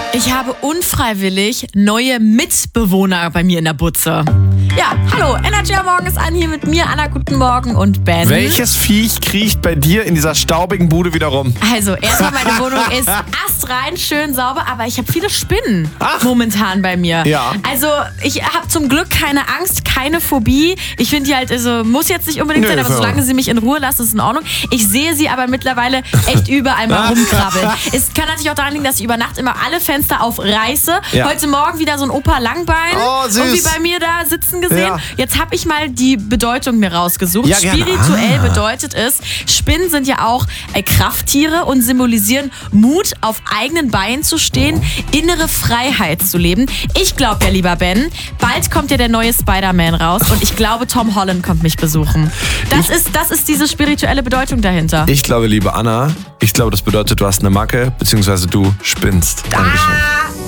Ich habe unfreiwillig neue Mitbewohner bei mir in der Butze. Ja, hallo, Energy am Morgen ist an, hier mit mir, Anna, guten Morgen und Ben. Welches Viech kriecht bei dir in dieser staubigen Bude wieder rum? Also, erstmal, meine Wohnung ist astrein, schön sauber, aber ich habe viele Spinnen momentan bei mir. Ja. Also, ich habe zum Glück keine Angst, keine Phobie. Ich finde die halt, also, muss jetzt nicht unbedingt sein, aber solange sie mich in Ruhe lassen, ist es in Ordnung. Ich sehe sie aber mittlerweile echt überall mal rumkrabbeln. Es kann natürlich auch daran liegen, dass ich über Nacht immer alle Fenster aufreiße. Ja. Heute Morgen wieder so ein Opa Langbein irgendwie bei mir da sitzen gesehen. Ja. Jetzt habe ich mal die Bedeutung mir rausgesucht. Ja, spirituell bedeutet es, Spinnen sind ja auch Krafttiere und symbolisieren Mut, auf eigenen Beinen zu stehen, innere Freiheit zu leben. Ich glaube ja, lieber Ben, bald kommt ja der neue Spider-Man raus und ich glaube, Tom Holland kommt mich besuchen. Das ist diese spirituelle Bedeutung dahinter. Ich glaube, liebe Anna, das bedeutet, du hast eine Macke, beziehungsweise du spinnst. Dankeschön.